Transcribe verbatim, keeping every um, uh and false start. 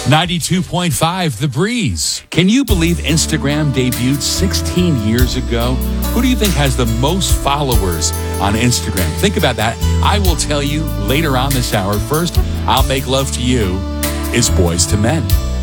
ninety-two point five The Breeze. Can you believe Instagram debuted sixteen years ago? Who do you think has the most followers on Instagram? Think about that. I will tell you later on this hour. First, I'll Make Love to You is Boys to Men.